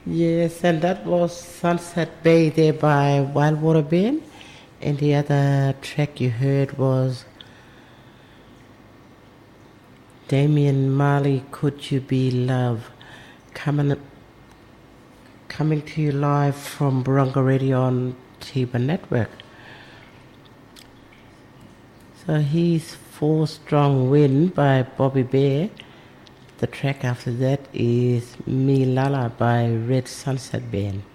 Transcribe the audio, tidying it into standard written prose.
Yes, and that was Sunset Bay there by Wildwater Band. And the other track you heard was Damian Marley, Could You Be Love? Coming, coming to you live from Barunga Radio on Tiba Network. So he's Four Strong Wind by Bobby Bear. The track after that is Me Lala by Red Sunset Band.